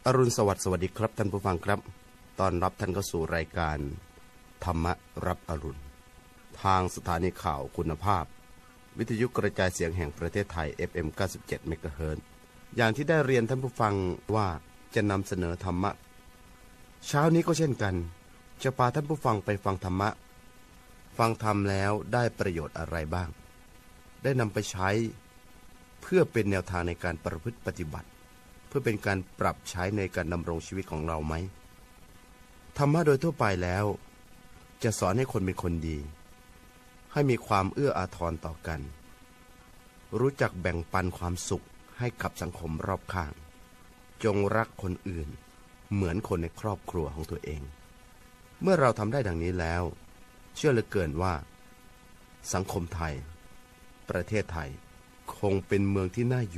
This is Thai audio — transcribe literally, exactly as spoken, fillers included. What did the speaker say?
อรุณสวัสดิ์สวัสดีครับท่านผู้ฟังครับต้อนรับท่านเข้าสู่รายการธรรมรับอรุณทางสถานีข่าวคุณภาพวิทยุกระจายเสียงแห่งประเทศไทย เอฟ เอ็ม เก้าสิบเจ็ด เมกะเฮิรตซ์อย่างที่ได้เรียนท่านผู้ฟังว่าจะนำเสนอธรรมะเช้านี้ก็เช่นกันจะพาท่านผู้ฟังไปฟังธรรมะฟังธรรมแล้วได้ประโยชน์อะไรบ้างได้นำไปใช้เพื่อเป็นแนวทางในการประพฤติปฏิบัติเพื่อเป็นการปรับใช้ในการดำรงชีวิตของเราไหมธรรมะโดยทั่วไปแล้วจะสอนให้คนเป็นคนดีให้มีความเอื้ออาทรต่อกันรู้จักแบ่งปันความสุขให้กับสังคมรอบข้างจงรักคนอื่นเหมือนคนในครอบครัวของตัวเองเมื่อเราทำได้ดังนี้แล้วเชื่อเหลือเกินว่าสังคมไทยประเทศไทยคงเป็นเมืองที่น่าอยู่